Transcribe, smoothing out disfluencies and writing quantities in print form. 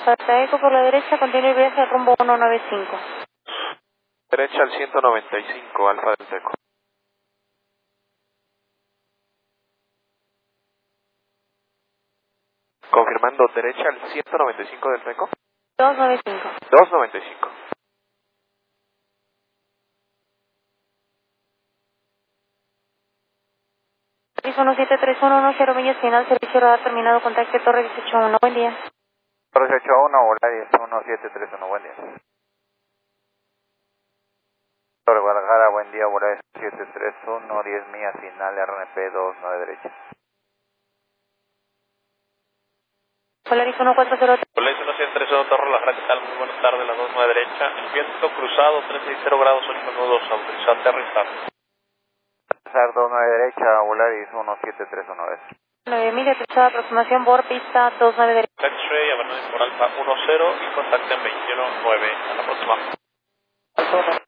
Alfa Eco por la derecha, continúe el viaje rumbo 195. Derecha al 195, Alfa Delta Eco. Confirmando, derecha al 195 del Eco. 295. 295. Aviso 173110 millas final, servicio radar terminado, contacto Torre 181. Buen día. Torre 181, Volaris 1731, buen día. Torre Guadalajara, buen día, Volaris 731, 10 millas final, RNP 29 derecha. Polaris 1403. Polaris 1731, Torre Guadalajara, ¿qué tal? Muy buenas tardes, la 29 derecha. El viento cruzado, 360 grados, 8 minutos, autorizado a aterrizar. Aterrizar 29 derecha, Volaris 1731 vez. 9000, aterrizada, aproximación, bord, pista 29 derecha. X-ray, Avenida por Alfa 10 y contacten 219, a la próxima.